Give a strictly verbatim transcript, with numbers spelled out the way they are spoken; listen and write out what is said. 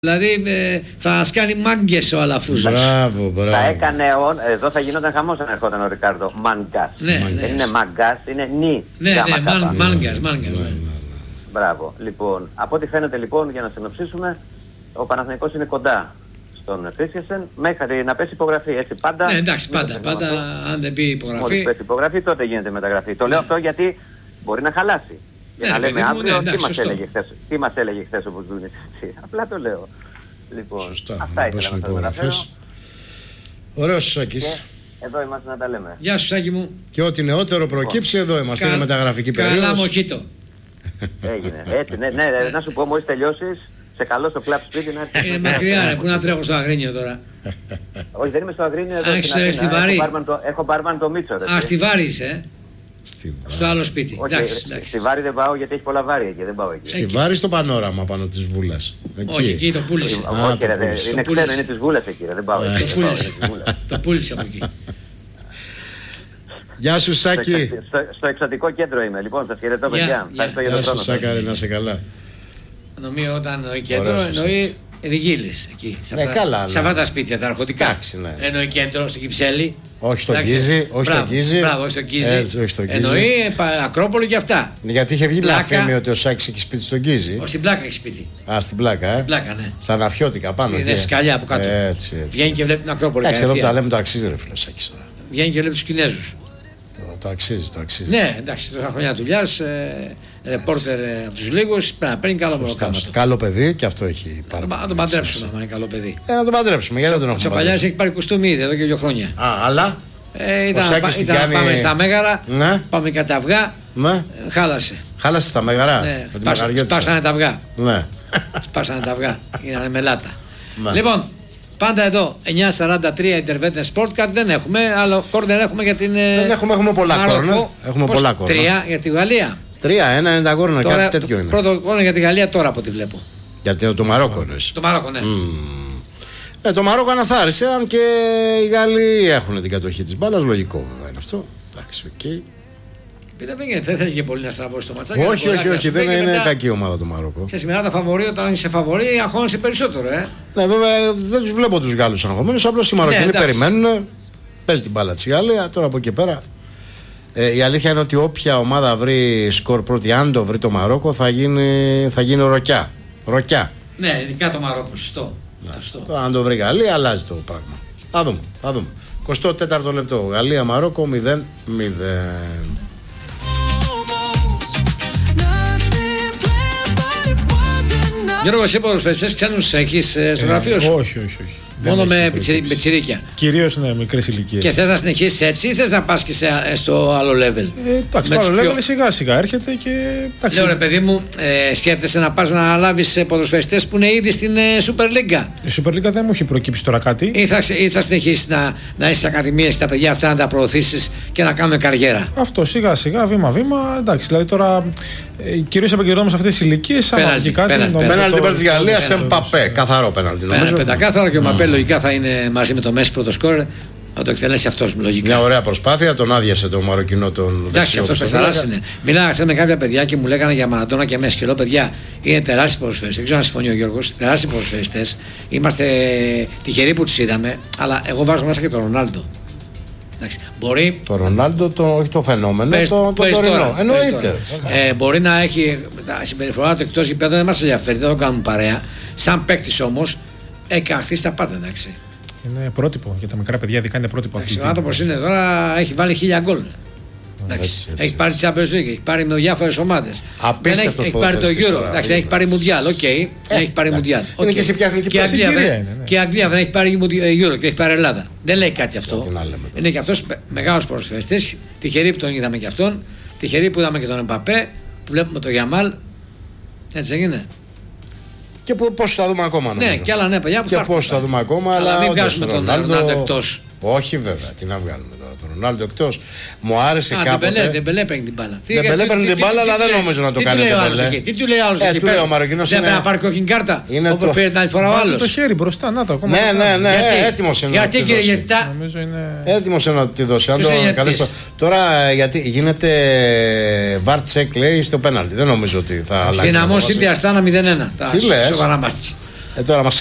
Δηλαδή ε, θα μας κάνει μάγκες ο Αλαφούζος. Μπράβο, μπράβο. Θα έκανε, εδώ θα γινόταν χαμός αν ερχόταν ο Ρικάρντο. Μάγκας. Ναι, Δεν ναι. είναι μάγκας, είναι νι. Ναι, ναι, μαν, μάγκας, μάγκας. Ναι. Μπράβο. Λοιπόν, από ό,τι φαίνεται λοιπόν, για να συνοψίσουμε, ο Παναθηναϊκός είναι κοντά στον Christensen μέχρι να πέσει υπογραφή. Έτσι πάντα. Ναι, εντάξει, πάντα, πάντα αν δεν πει υπογραφή. Μόλις πέσει υπογραφή, τότε γίνεται μεταγραφή. Το λέω αυτό γιατί μπορεί να χαλάσει. Για Ναι, να λέμε μου, αύριο ναι, τι εντάξει, μας σωστό. έλεγε χθες, τι μας έλεγε χθες ο Μπουζούνης. Απλά το λέω. Λοιπόν, Σωστά, αυτά να ήθελα πέσουν να σας υπογραφές. μεταφέρω. Ωραίος ο Και Σάκης. εδώ είμαστε να τα λέμε. Γεια σου Σάκη μου. Και ό,τι νεότερο προκύψει εδώ είμαστε. Είναι μεταγραφική Καλά περίοδος. μοχίτο. Έγινε. Έτσι, ναι, ναι, ναι, να σου πω, μόλις τελειώσεις, σε καλό στο κλαμπ σπίτι να έρθεις. Είναι μακριά ρε, πού να τρέχω στο Αγρίνιο τώρα. Όχι, δεν είμαι στο Αγρίνιο, εδώ Α, στην είσαι Αθήνα. στη Βαρύ. Έχω μπάρμαν το- Έχω μπάρμαν το Μίτσο. ρε. Α, στη Βάρη είσαι, ε. Στη, Στο άλλο σπίτι. Όχι, Εντάξει, ε, εντάξει. στη Βάρη δεν πάω γιατί έχει πολλά βάρη εκεί, δεν πάω εκεί. στη Βάρη στο πανόραμα πάνω της Βούλας. Όχι, εκεί το πούλησε. Α, Όχι, το ρε, δεν- πούλησε. είναι Το πούλησε. ξένο, είναι της Βούλας εκεί, ρε, δεν πάω Α, εκεί. Το δεν πάω, πούλησε. είναι της Βούλας. Το πούλησε από εκεί. Γεια σου Στο Σάκη. εξα- Στο στο εξωτικό κέντρο είμαι, λοιπόν, σας χαιρετώ Γεια, παιδιά. γεια. Ευχαριστώ για Γεια τον σου χρόνο σας. Σάκαρη, να σε καλά. Νομίζω όταν εννοεί κέντρο, Ωραίος ο εννοεί Ριγίλης εκεί. Σε Ναι, αυτά, καλά, σε ναι. αυτά τα σπίτια, τα αρχοντικά. Εντάξει, ναι. Εννοεί κέντρο, στο Κυψέλη. Όχι στον Εντάξει. Κίζη, όχι στον Μπράβο, Κίζη. Μπράβο, όχι στον Κίζη. Έτσι, όχι στον Κίζη. Εννοεί ε, πα- Ακρόπολη και αυτά. Γιατί είχε βγει Πλάκα. πλαφήμη ότι ο Σάκης έχει σπίτι στον Κίζη. Όχι στην πλάκα έχει σπίτι. Α, στην πλάκα, ε. Πλάκα, ναι. Στα Ναφιώτικα πάνω. Είναι εκεί. σκαλιά από κάτω. Έτσι, έτσι. Βγαίνει και βλέπει την Ακρόπολη. Εντάξει, εδώ που τα κατευθείαν. λέμε το αξίζει, ρε φίλε Σάκης τώρα. Βγαίνει και βλέπει του Κινέζους. Το, το αξίζει, το αξίζει. Ναι, εντάξει, τόσα χρόνια δουλειά, ε, ρεπόρτερ ε, από του λίγου, πρέπει να παίρνει καλό Σωστά, μεροκάματο. σωστά. Καλό παιδί και αυτό έχει πάρα Να πολύ. τον παντρέψουμε, άμα είναι καλό παιδί. Ε, να τον παντρέψουμε, γιατί δεν τον Ο έχουμε Τσαπαλιάς παντρέψει. έχει πάρει κουστούμι ήδη εδώ και δύο χρόνια. Α, αλλά. Ε, ήταν, Σάκης πα- την ήταν κάνει- να πάμε στα Μέγαρα, Ναι. πάμε κατά αυγά, Ναι. ε, χάλασε. Χάλασε τα μεγαρά. Ναι, Με τη σπάσα- μεγαριώτησα. σπάσανε τα αυγά. Ναι. Σπάσανε τα αυγά. Γίνανε μελάτα. Ναι. Λοιπόν, πάντα εδώ εννιά σαράντα τρία Internet Sport, κάτι δεν έχουμε. Άλλο κόρνερ έχουμε για την. ε, Δεν έχουμε, έχουμε πολλά Μαρόκο. κόρνερ. Έχουμε Πώς, πολλά κόρνερ. Τρία για τη Γαλλία. Τρία, ένα είναι τα κόρνα, Τώρα, κάτι τέτοιο το είναι. πρώτο κόρνερ για τη Γαλλία τώρα από ό,τι βλέπω. Γιατί το Μαρόκο εννοείς. Το Μαρόκο, ναι. Ναι, το Μαρόκο αναθάρισε, αν και οι Γάλλοι έχουν την κατοχή της μπάλας, λογικό βέβαια είναι αυτό. Εντάξει, οκ. Πείτε, δεν γίνεται, δεν θέλει και πολύ να στραβώσει το ματσάκι. Όχι, να όχι, όχι, δεν και είναι μετά- κακή ομάδα το Μαρόκο. Και σήμερα τα φαβορεί, όταν είσαι φαβορεί, αγχώνεσαι περισσότερο, ε. Ναι, βέβαια δεν τους βλέπω τους Γάλλους αγχωμένους, απλώς οι Μαροκινοί εντάξει. περιμένουν. Παίζει την μπάλα της Γαλλία, τώρα από εκεί πέρα. Ε, η αλήθεια είναι ότι όποια ομάδα βρει σκορ πρώτη, αν το βρει το Μαρόκο, θα γίνει, θα γίνει ροκιά. Ροκιά. Ναι, ειδικά το Μαρόκο, σωστό. Σωστό. Τώρα, αν το βρει η Γαλλία, αλλάζει το πράγμα. Θα δούμε, θα δούμε. εικοστό τέταρτο λεπτό. Γαλλία-Μαρόκο μηδέν μηδέν. Γιώργο, εσύ ποδοσφαιριστές ξένους έχεις ε, στο γραφείο σου. Όχι, όχι, όχι. Μόνο Δεν με έχει πιτσιρί- προκύψει. πιτσιρίκια. Κυρίως ναι, μικρές ηλικίες. Και θες να συνεχίσεις έτσι ή θες να πας και σε, ε, στο άλλο level. Ε, εντάξει, Με το τους άλλο πιο- level σιγά σιγά έρχεται και. Εντάξει, Λέω ρε παιδί μου, ε, σκέφτεσαι να πας να λάβεις ε, ποδοσφαιριστές που είναι ήδη στην ε, Super League. η Super League δεν μου έχει προκύψει τώρα κάτι. Ή θα, ξε- ή θα συνεχίσεις να, να είσαι ακαδημίες τα παιδιά αυτά να τα προωθήσεις και να κάνουν καριέρα. Αυτό σιγά σιγά, βήμα-βήμα. Εντάξει, δηλαδή τώρα ε, κυρίως επικεντρωνόμαστε σε αυτές τις ηλικίες. Αν Πέναλτι, βγει κάτι. πέναλτι, νομίζω Πέναλτι το- υπέρ της Γαλλίας, το- Εμπαπέ. Καθαρό πέναλτι Πέρα νομίζω. πεντακάθαρο και ο Μαπέ λογικά θα είναι μαζί με το Μέση πρώτο σκόρερ. Θα το εκτελέσει αυτός λογικά. Μια ωραία προσπάθεια, τον άδειασε το Μαροκινό τον Εντάξει, δεξιό αυτό που πεθαρά στον είναι. Μιλάγα χθε με κάποια παιδιά και μου λέγανε για Μαραντόνα και Μέση. Και λέω, παιδιά, είναι τεράστιοι ποδοσφαιριστές. Δεν ξέρω αν συμφωνεί ο Γιώργος. Τεράστιοι ποδοσφαιριστές. Είμαστε τυχεροί που τους είδαμε. Αλλά εγώ βάζω μέσα και τον Ρονάλντο. Εντάξει, μπορεί. Το Ρονάλντο, το, όχι το φαινόμενο, Πες- το, το πες τωρινό. τώρα, Εννοείται. πες τώρα. Ε, μπορεί να έχει τα συμπεριφορά του εκτός γηπέδου, δεν μας ενδιαφέρει, δεν το κάνουμε παρέα. Σαν παίκτης όμως, έχει καθίσει τα πάντα, εντάξει. Είναι πρότυπο για τα μικρά παιδιά, ειδικά είναι πρότυπο Εντάξει, αυτή. ο άνθρωπος είναι τώρα, έχει βάλει χίλια γκολ. Εντάξει, Έτσι, έτσι, έχει πάρει έτσι. Champions League, έχει πάρει με διάφορες ομάδες. Απίστευτος Δεν έχει, έχει πάρει το ποδοσφαιριστής Euro, τώρα, εντάξει, είναι έχει πάρει Mundial, οκ. Έχει πάρει εντάξει. Mundial. Είναι οκ. και σε ποια εθνική Και η πέση. Αγγλία δεν- Συγκυρία είναι, ναι. και η Αγγλία δεν έχει πάρει Euro και έχει πάρει Ελλάδα. Δεν λέει κάτι αυτό. Τι να λέμε τώρα. Είναι και αυτός μεγάλος ποδοσφαιριστής. Τυχεροί που τον είδαμε και αυτόν. Τυχεροί που είδαμε και τον Εμπαπέ. Που βλέπουμε τον Γιαμάλ. Έτσι έγινε. Και πώς θα δούμε ακόμα νομίζω. Ναι, και άλλα ναι, παιδιά που Και θα έρθουν πώς θα πάλι. δούμε ακόμα, Αλλά αλλά μην όντως βγάζουμε ο τον Ρονάλντο- Ρονάλντο εκτός. Όχι βέβαια, τι να βγάλουμε τώρα. Τον Ρονάλντο εκτός. Μου άρεσε Α, κάποτε. Ντεμπελέ, Ντεμπελέ παίρνει την μπάλα. Τι- Ντεμπελέ τι- παίρνει τι- την τι- μπάλα, τι- αλλά τι δεν λέει- νομίζω να το τι κάνει του λέει ο Ντεμπελέ. άλλος εκεί, Τι του λέει ο άλλος Ε, εκεί του λέει πέρα. ο Μαροκινός Δεν είναι- πρέπει να πάρει κόκκινη κάρτα. Είναι Όπως το- πήρε την άλλη φορά ο Βάζει το άλλος. χέρι μπροστά, να το ακόμα. Ναι, το ναι, κάνει. ναι, Γιατί? έτοιμος είναι. Γιατί να τη κύριε δώσει. Γετά. Νομίζω είναι. Έτοιμος είναι να τη δώσει. Αν Ποιος το είναι καλέσει γιατί? το- Τώρα ε, γιατί γίνεται βάρ τσεκ λέει στο πέναλτι. Δεν νομίζω ότι θα αλλάξει. Δυναμό το βάση. Σύνδια Αστάνα μηδέν ένα. Τα Τι λες? σοβαρά μάτια. Ε, τώρα μας